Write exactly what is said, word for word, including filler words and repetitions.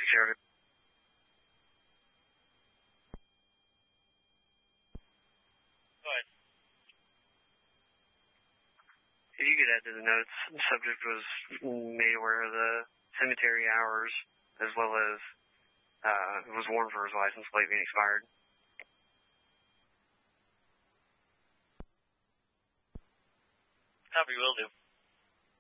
take care of it. Go ahead. If you could add to the notes, the subject was made aware of the cemetery hours, as well as uh, it was warned for his license plate being expired. Copy, will do.